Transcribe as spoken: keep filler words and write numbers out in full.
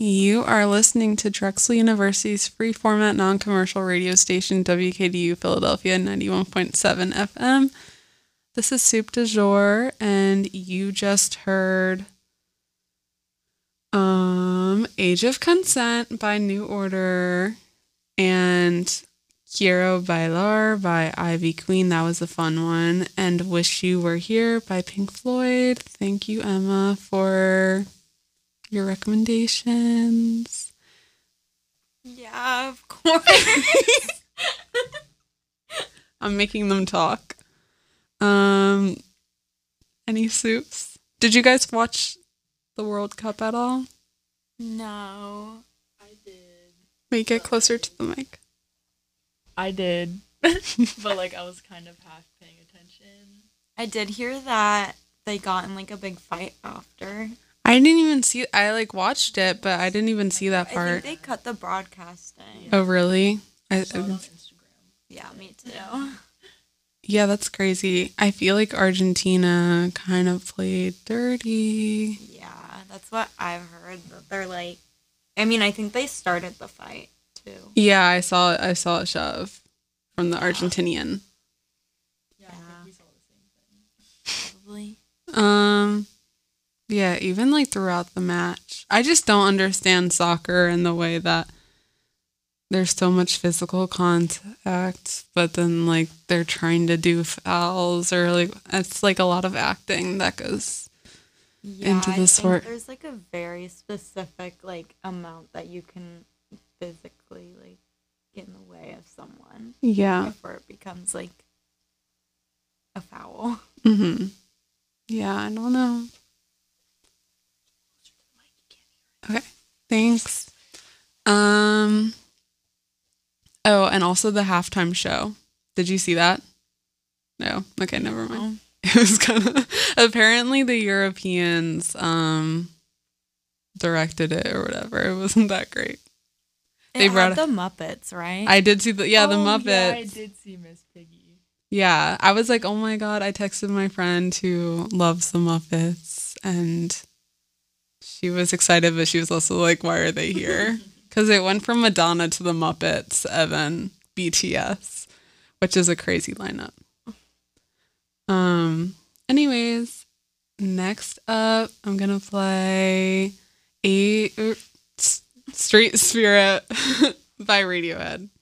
You are listening to Drexel University's free format non-commercial radio station W K D U Philadelphia ninety-one point seven F M. This is Soup du Jour, and you just heard um, Age of Consent by New Order and Quiero Bailar by Ivy Queen. That was a fun one. And Wish You Were Here by Pink Floyd. Thank you, Emma, for your recommendations. Yeah, of course. I'm making them talk. Um, any soups? Did you guys watch the World Cup at all? No. I did. Make it closer to the mic. I did. But, like, I was kind of half paying attention. I did hear that they got in, like, a big fight after. I didn't even see, I, like, watched it, but I didn't even see that I part. think they cut the broadcasting. Oh, really? I, I saw it on Instagram. Yeah, me too. yeah, that's crazy. I feel like Argentina kind of played dirty. Yeah, that's what I've heard. That they're, like... I mean, I think they started the fight, too. Yeah, I saw I saw a shove from the Argentinian. Yeah, I think we saw the same thing. Probably. Um, yeah, even like throughout the match, I just don't understand soccer in the way that there's so much physical contact, but then like they're trying to do fouls or like it's like a lot of acting that goes Yeah, into the I think sport. there's, like, a very specific, like, amount that you can physically, like, get in the way of someone Yeah. before it becomes, like, a foul. Mm-hmm. Yeah, I don't know. Okay, thanks. Um. Oh, and also the halftime show. Did you see that? No. Okay, never mind. It was kind of apparently the Europeans um directed it or whatever. It wasn't that great. It They had brought- the Muppets, right? I did see the yeah the Oh, Muppets. Yeah, I did see Miss Piggy. Yeah, I was like, oh my god, I texted my friend who loves the Muppets, and she was excited, but she was also like, why are they here? Because it went from Madonna to the Muppets, Evan, B T S, which is a crazy lineup. Um. Anyways, next up, I'm gonna play a Street Spirit by Radiohead.